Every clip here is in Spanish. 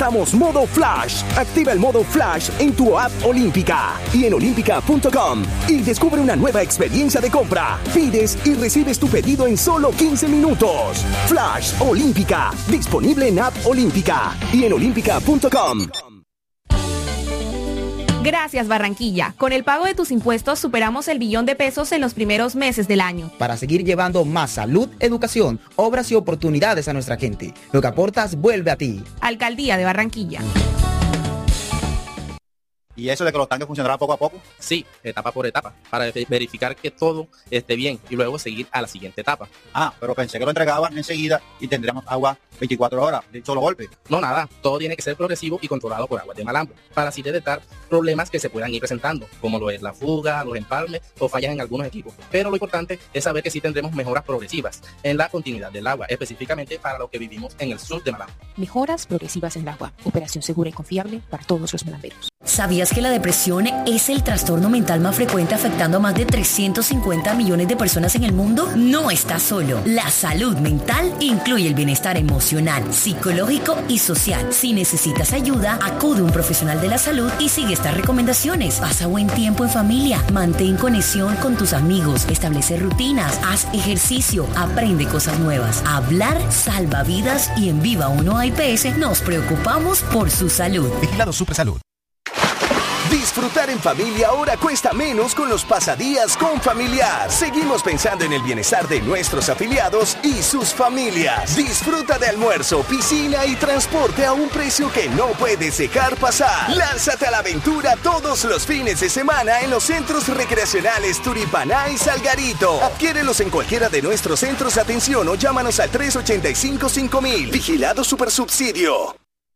adaptamos modo Flash. Activa el modo Flash en tu app Olímpica y en olímpica.com y descubre una nueva experiencia de compra. Pides y recibes tu pedido en solo 15 minutos. Flash Olímpica, disponible en app Olímpica y en olímpica.com. Gracias, Barranquilla. Con el pago de tus impuestos superamos el billón de pesos en los primeros meses del año. Para seguir llevando más salud, educación, obras y oportunidades a nuestra gente. Lo que aportas vuelve a ti. Alcaldía de Barranquilla. ¿Y eso de que los tanques funcionarán poco a poco? Sí, etapa por etapa, para verificar que todo esté bien y luego seguir a la siguiente etapa. Ah, pero pensé que lo entregaban enseguida y tendríamos agua 24 horas de un solo golpe. No, nada, todo tiene que ser progresivo y controlado por Aguas de Malambo, para así detectar problemas que se puedan ir presentando, como lo es la fuga, los empalmes o fallas en algunos equipos. Pero lo importante es saber que sí tendremos mejoras progresivas en la continuidad del agua, específicamente para los que vivimos en el sur de Malambo. Mejoras progresivas en el agua, operación segura y confiable para todos los malamberos. ¿Sabías que la depresión es el trastorno mental más frecuente afectando a más de 350 millones de personas en el mundo? No estás solo. La salud mental incluye el bienestar emocional, psicológico y social. Si necesitas ayuda, acude a un profesional de la salud y sigue estas recomendaciones. Pasa buen tiempo en familia, mantén conexión con tus amigos, establece rutinas, haz ejercicio, aprende cosas nuevas. Hablar salva vidas y en Viva 1 IPS nos preocupamos por su salud. Vigilado Supersalud. Disfrutar en familia ahora cuesta menos con los pasadías con Familiar. Seguimos pensando en el bienestar de nuestros afiliados y sus familias. Disfruta de almuerzo, piscina y transporte a un precio que no puedes dejar pasar. Lánzate a la aventura todos los fines de semana en los centros recreacionales Turipaná y Salgarito. Adquiérelos en cualquiera de nuestros centros de atención o llámanos al 385-5000. Vigilado Supersubsidio.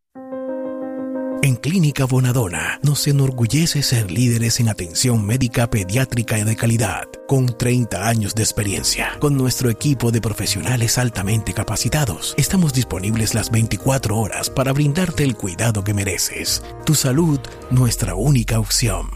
En Clínica Bonadona nos enorgullece ser líderes en atención médica pediátrica y de calidad, con 30 años de experiencia. Con nuestro equipo de profesionales altamente capacitados, estamos disponibles las 24 horas para brindarte el cuidado que mereces. Tu salud, nuestra única opción.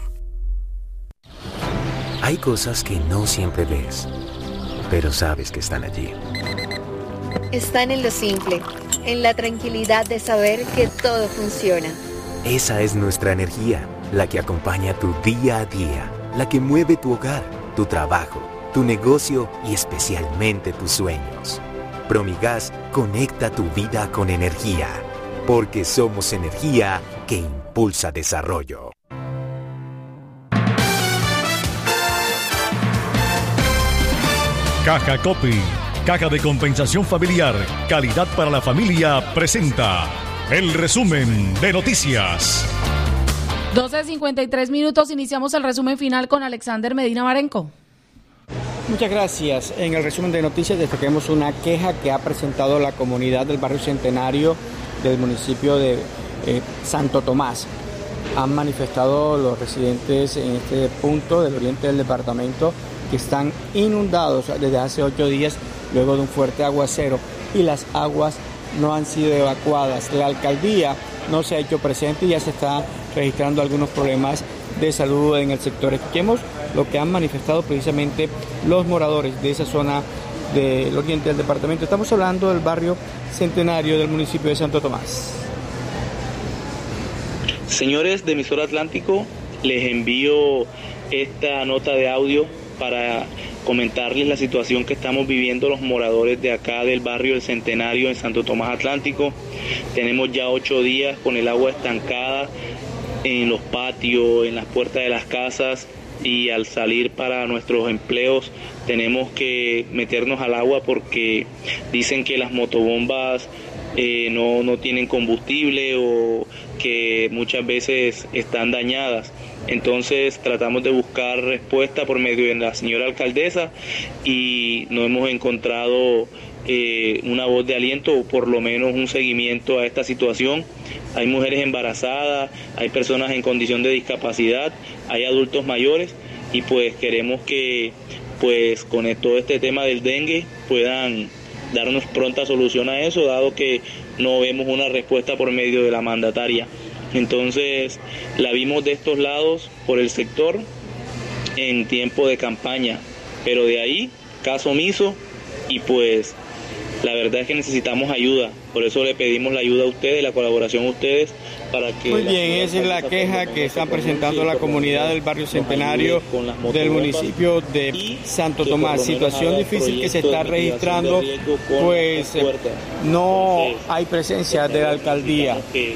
Hay cosas que no siempre ves, pero sabes que están allí. Están en lo simple, en la tranquilidad de saber que todo funciona. Esa es nuestra energía, la que acompaña tu día a día, la que mueve tu hogar, tu trabajo, tu negocio y especialmente tus sueños. Promigas conecta tu vida con energía, porque somos energía que impulsa desarrollo. Caja Copy, Caja de Compensación Familiar, calidad para la familia, presenta el resumen de noticias. 12:53, iniciamos el resumen final con Alexander Medina Marenco. Muchas gracias. En el resumen de noticias destaquemos una queja que ha presentado la comunidad del barrio Centenario del municipio de Santo Tomás. Han manifestado los residentes en este punto del oriente del departamento que están inundados desde hace 8 días luego de un fuerte aguacero y las aguas no han sido evacuadas. La alcaldía no se ha hecho presente y ya se están registrando algunos problemas de salud en el sector. Escuchemos lo que han manifestado precisamente los moradores de esa zona del oriente del departamento. Estamos hablando del barrio Centenario del municipio de Santo Tomás. Señores de Emisora Atlántico, les envío esta nota de audio para comentarles la situación que estamos viviendo los moradores de acá del barrio del Centenario en Santo Tomás Atlántico. Tenemos ya 8 días con el agua estancada en los patios, en las puertas de las casas, y al salir para nuestros empleos tenemos que meternos al agua porque dicen que las motobombas no tienen combustible o que muchas veces están dañadas. Entonces tratamos de buscar respuesta por medio de la señora alcaldesa y no hemos encontrado una voz de aliento o por lo menos un seguimiento a esta situación. Hay mujeres embarazadas, hay personas en condición de discapacidad, hay adultos mayores y pues queremos que pues con todo este tema del dengue puedan darnos pronta solución a eso, dado que no vemos una respuesta por medio de la mandataria. Entonces la vimos de estos lados por el sector en tiempo de campaña, pero de ahí caso omiso y pues La verdad es que necesitamos ayuda, por eso le pedimos la ayuda a ustedes, la colaboración a ustedes para que... Muy bien, esa es la queja que están presentando la comunidad del barrio Centenario del municipio de Santo Tomás. Situación difícil que se está registrando, pues no hay presencia de la alcaldía.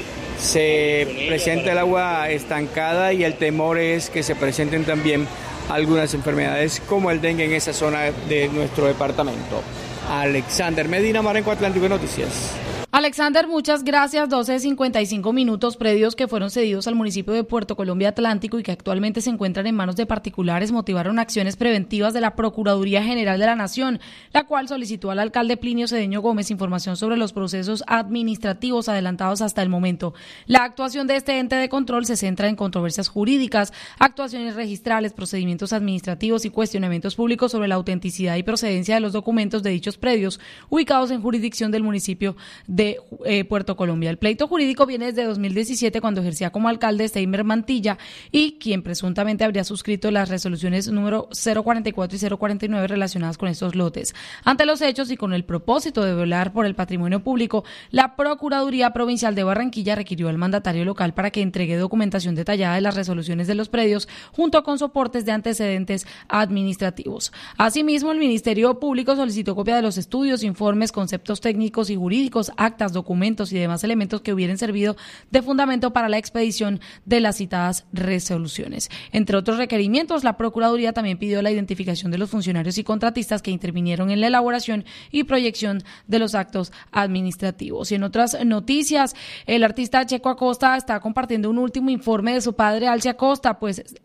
Se presenta el agua estancada y el temor es que se presenten también algunas enfermedades como el dengue en esa zona de nuestro departamento. Alexander Medina, Marenco, Atlántico Noticias. Alexander, muchas gracias. 12:55 minutos. Predios que fueron cedidos al municipio de Puerto Colombia Atlántico y que actualmente se encuentran en manos de particulares motivaron acciones preventivas de la Procuraduría General de la Nación, la cual solicitó al alcalde Plinio Cedeño Gómez información sobre los procesos administrativos adelantados hasta el momento. La actuación de este ente de control se centra en controversias jurídicas, actuaciones registrales, procedimientos administrativos y cuestionamientos públicos sobre la autenticidad y procedencia de los documentos de dichos predios ubicados en jurisdicción del municipio de Puerto Colombia. El pleito jurídico viene desde 2017, cuando ejercía como alcalde Steimer Mantilla, y quien presuntamente habría suscrito las resoluciones número 044 y 049 relacionadas con estos lotes. Ante los hechos y con el propósito de velar por el patrimonio público, la Procuraduría Provincial de Barranquilla requirió al mandatario local para que entregue documentación detallada de las resoluciones de los predios junto con soportes de antecedentes administrativos. Asimismo, el Ministerio Público solicitó copia de los estudios, informes, conceptos técnicos y jurídicos, actas, documentos y demás elementos que hubieran servido de fundamento para la expedición de las citadas resoluciones. Entre otros requerimientos, la Procuraduría también pidió la identificación de los funcionarios y contratistas que intervinieron en la elaboración y proyección de los actos administrativos. Y en otras noticias, el artista Checo Acosta está compartiendo un último informe de su padre, Alce Acosta,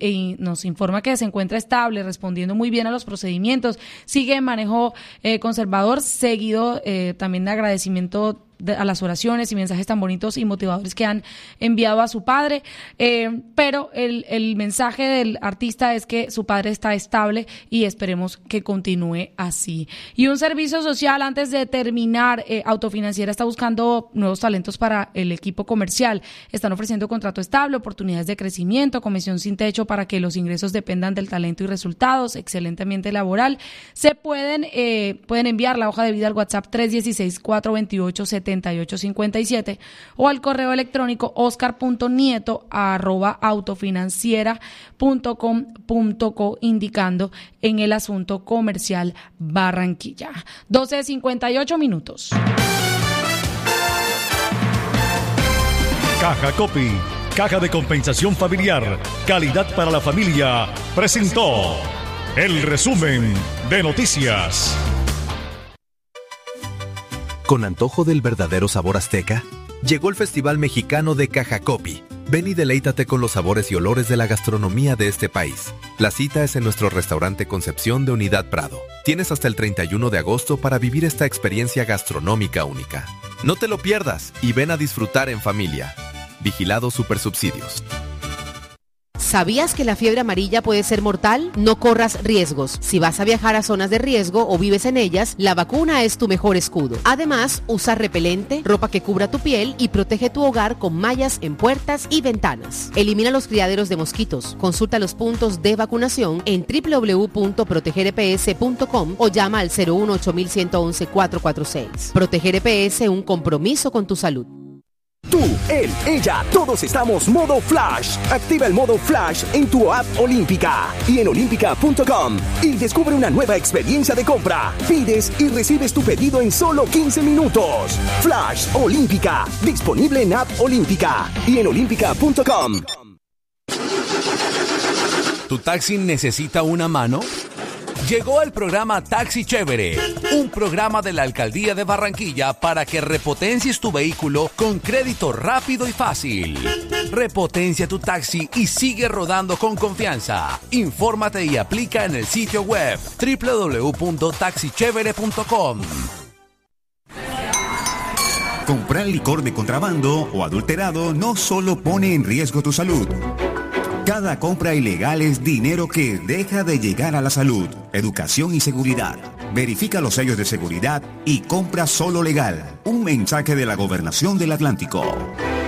nos informa que se encuentra estable, respondiendo muy bien a los procedimientos, sigue en manejo conservador, seguido también de agradecimiento a las oraciones y mensajes tan bonitos y motivadores que han enviado a su padre, pero el mensaje del artista es que su padre está estable y esperemos que continúe así. Y un servicio social, antes de terminar, Autofinanciera está buscando nuevos talentos para el equipo comercial. Están ofreciendo contrato estable, oportunidades de crecimiento, comisión sin techo para que los ingresos dependan del talento y resultados, excelente ambiente laboral. Se pueden enviar la hoja de vida al WhatsApp 316-428-7857 o al correo electrónico oscar.nieto@autofinanciera.com.co, indicando en el asunto comercial Barranquilla. 12:58 minutos. Caja Copy, Caja de Compensación Familiar, calidad para la familia, presentó el resumen de noticias. Con antojo del verdadero sabor azteca, llegó el Festival Mexicano de Caja Copy. Ven y deleítate con los sabores y olores de la gastronomía de este país. La cita es en nuestro restaurante Concepción de Unidad Prado. Tienes hasta el 31 de agosto para vivir esta experiencia gastronómica única. No te lo pierdas y ven a disfrutar en familia. Vigilado Supersubsidios. ¿Sabías que la fiebre amarilla puede ser mortal? No corras riesgos. Si vas a viajar a zonas de riesgo o vives en ellas, la vacuna es tu mejor escudo. Además, usa repelente, ropa que cubra tu piel y protege tu hogar con mallas en puertas y ventanas. Elimina los criaderos de mosquitos. Consulta los puntos de vacunación en www.protegereps.com o llama al 018-111-446. Proteger EPS, un compromiso con tu salud. Tú, él, ella, todos estamos modo Flash. Activa el modo Flash en tu app Olímpica y en olímpica.com y descubre una nueva experiencia de compra. Pides y recibes tu pedido en solo 15 minutos. Flash Olímpica, disponible en app Olímpica y en olímpica.com. ¿Tu taxi necesita una mano? Llegó el programa Taxi Chévere, un programa de la Alcaldía de Barranquilla para que repotencies tu vehículo con crédito rápido y fácil. Repotencia tu taxi y sigue rodando con confianza. Infórmate y aplica en el sitio web www.taxichevere.com. Comprar licor de contrabando o adulterado no solo pone en riesgo tu salud. Cada compra ilegal es dinero que deja de llegar a la salud, educación y seguridad. Verifica los sellos de seguridad y compra solo legal. Un mensaje de la Gobernación del Atlántico.